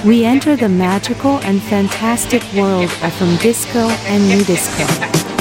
We enter the magical and fantastic world of from disco and new disco.